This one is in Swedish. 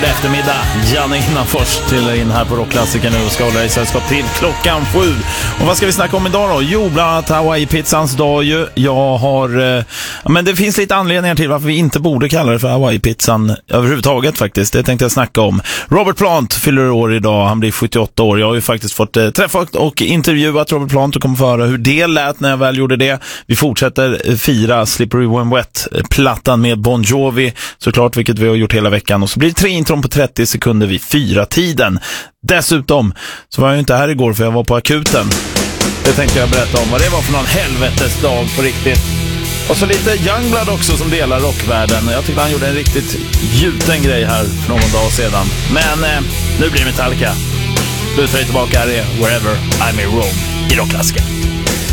lördag eftermiddag. Janne Innanfors till in här på Rockklassiker nu och ska hålla i sällskap till klockan 7. Och vad ska vi snacka om idag då? Jo, bland annat Hawaii-pizzans dag ju. Jag har... men det finns lite anledningar till varför vi inte borde kalla det för Hawaii-pizzan överhuvudtaget faktiskt. Det tänkte jag snacka om. Robert Plant fyller år idag. Han blir 78 år. Jag har ju faktiskt fått träffa och intervjuat Robert Plant och kommer få höra hur det lät när jag väl gjorde det. Vi fortsätter fira Slippery When Wet-plattan med Bon Jovi såklart, vilket vi har gjort hela veckan. Och så blir det 3 intron på 30 sekunder vid 4-tiden. Dessutom så var jag ju inte här igår för jag var på akuten. Det tänkte jag berätta om vad det var för någon helvetes dag på riktigt. Och så lite Youngblood också som delar rockvärlden. Jag tyckte han gjorde en riktigt gjuten grej här för någon dag sedan. Men nu blir det Metallica. Lutar vi tillbaka här är Wherever I'm in Rome i Rockklassiker.